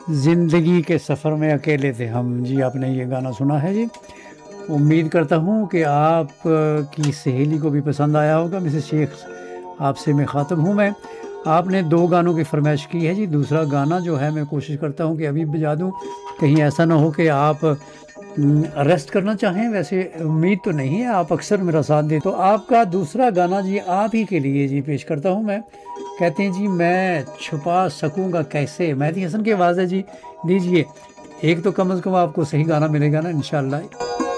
ज़िंदगी के सफ़र में अकेले थे हम। जी, आपने ये गाना सुना है जी। उम्मीद करता हूँ कि आप की सहेली को भी पसंद आया होगा। मिसेस शेख, आपसे मैं ख़ातिब हूँ मैं। आपने 2 गानों की फ़रमाइश की है जी। दूसरा गाना जो है मैं कोशिश करता हूँ कि अभी बजा दूँ। कहीं ऐसा ना हो कि आप रेस्ट करना चाहें। वैसे उम्मीद तो नहीं है, आप अक्सर मेरा साथ दें। तो आपका दूसरा गाना जी आप ही के लिए जी पेश करता हूँ मैं। कहते हैं जी, मैं छुपा सकूँगा कैसे। मेहदी हसन की आवाज़ है जी। दीजिए, एक तो कम से कम आपको सही गाना मिलेगा ना इंशाअल्लाह।